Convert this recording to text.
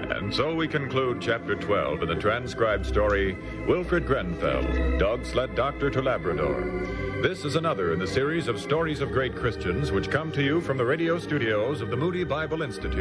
And so we conclude Chapter 12 in the transcribed story, Wilfred Grenfell, Dog Sled Doctor to Labrador. This is another in the series of Stories of Great Christians which come to you from the radio studios of the Moody Bible Institute.